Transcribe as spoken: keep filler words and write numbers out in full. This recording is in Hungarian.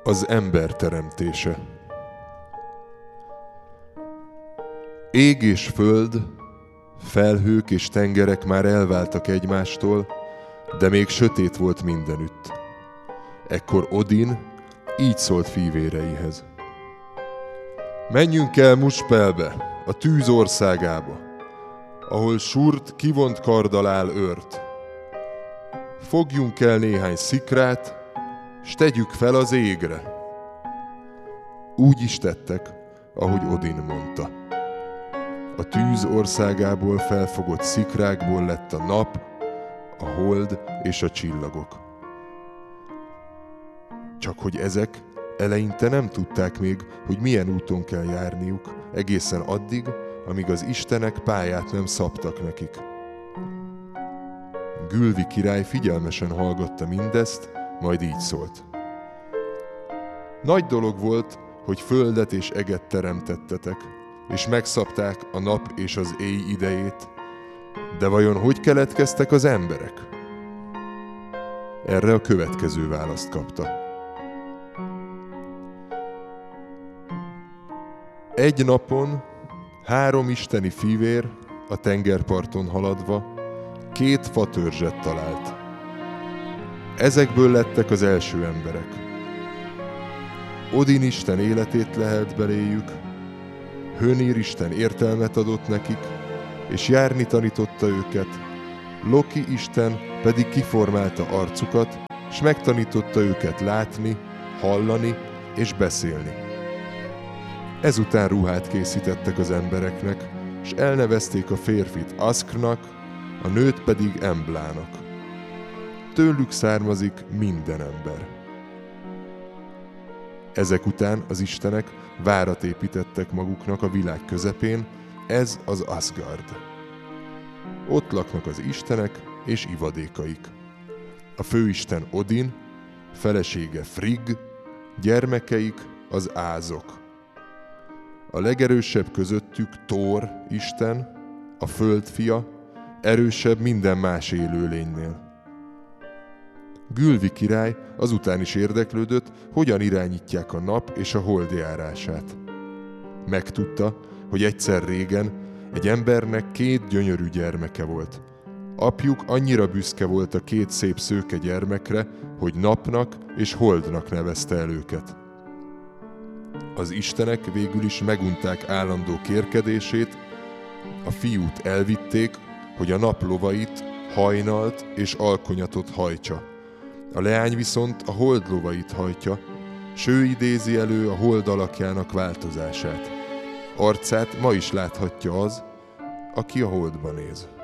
Az ember teremtése. Ég és föld, felhők és tengerek már elváltak egymástól, de még sötét volt mindenütt. Ekkor Odin így szólt fivéreihez. Menjünk el Muspelbe, a tűz országába, ahol Surt kivont karddal áll őrt. Fogjunk el néhány szikrát, s tegyük fel az égre. Úgy is tettek, ahogy Odin mondta. A tűz országából felfogott szikrákból lett a nap, a hold és a csillagok. Csak hogy ezek eleinte nem tudták még, hogy milyen úton kell járniuk, egészen addig, amíg az istenek pályát nem szabtak nekik. Gülvi király figyelmesen hallgatta mindezt, majd így szólt. Nagy dolog volt, hogy földet és eget teremtettetek, és megszabták a nap és az éj idejét, de vajon hogy keletkeztek az emberek? Erre a következő választ kapta. Egy napon három isteni fivér a tengerparton haladva két fatörzset talált. Ezekből lettek az első emberek. Odin isten életét lehelt beléjük, Hönir isten értelmet adott nekik, és járni tanította őket, Loki isten pedig kiformálta arcukat, s megtanította őket látni, hallani és beszélni. Ezután ruhát készítettek az embereknek, s elnevezték a férfit Asknak, a nőt pedig Emblának. Tőlük származik minden ember. Ezek után az istenek várat építettek maguknak a világ közepén, ez az Asgard. Ott laknak az istenek és ivadékaik. A főisten Odin, felesége Frigg, gyermekeik az ázok. A legerősebb közöttük Thor isten, a föld fia, erősebb minden más élőlénynél. Gülvi király azután is érdeklődött, hogyan irányítják a nap és a hold járását. Megtudta, hogy egyszer régen egy embernek két gyönyörű gyermeke volt. Apjuk annyira büszke volt a két szép szőke gyermekre, hogy napnak és holdnak nevezte el őket. Az istenek végül is megunták állandó kérkedését, a fiút elvitték, hogy a nap lovait, hajnalt és alkonyatot hajtsa. A leány viszont a hold lovait hajtja, s ő idézi elő a hold alakjának változását. Arcát ma is láthatja az, aki a holdba néz.